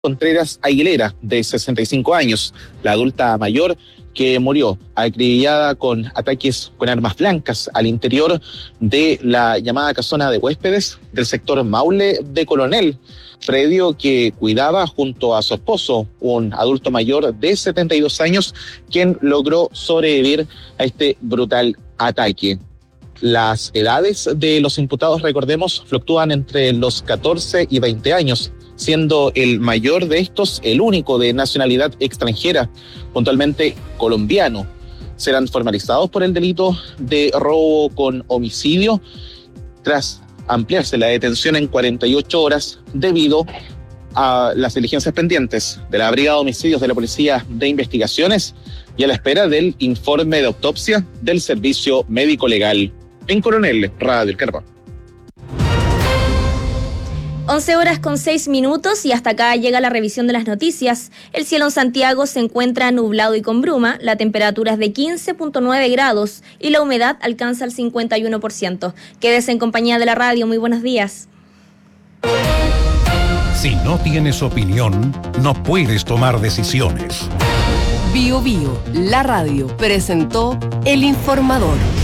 Contreras Aguilera, de 65 años, la adulta mayor que murió acribillada con ataques con armas blancas al interior de la llamada casona de huéspedes del sector Maule de Coronel, predio que cuidaba junto a su esposo, un adulto mayor de 72 años, quien logró sobrevivir a este brutal ataque. Las edades de los imputados, recordemos, fluctúan entre los 14 y 20 años, siendo el mayor de estos el único de nacionalidad extranjera, puntualmente colombiano. Serán formalizados por el delito de robo con homicidio tras ampliarse la detención en 48 horas debido a las diligencias pendientes de la Brigada de Homicidios de la Policía de Investigaciones y a la espera del informe de autopsia del Servicio Médico Legal. En Coronel, Radio El Carpa. 11:06 y hasta acá llega la revisión de las noticias. El cielo en Santiago se encuentra nublado y con bruma, la temperatura es de 15.9 grados y la humedad alcanza el 51%. Quédese en compañía de la radio, muy buenos días. Si no tienes opinión, no puedes tomar decisiones. Bio Bio, la radio, presentó El Informador.